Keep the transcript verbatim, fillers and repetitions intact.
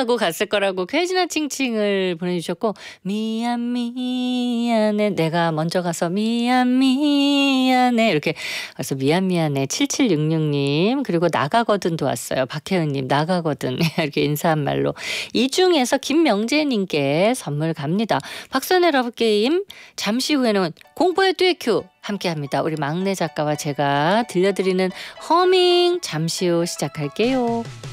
하고 갔을 거라고 쾌지나 칭칭을 보내주셨고 미안 미안해 내가 먼저 가서 미안 미안해 이렇게 그래서 미안 미안해 칠칠육육 님 그리고 나가거든도 왔어요. 박혜은님 나가거든 이렇게 인사한 말로 이 중에서 김명재님께 선물 갑니다. 박선의 러브게임 잠시 후에는 공포의 듀엣큐 함께합니다. 우리 막내 작가와 제가 들려드리는 허밍 잠시 후 시작할게요.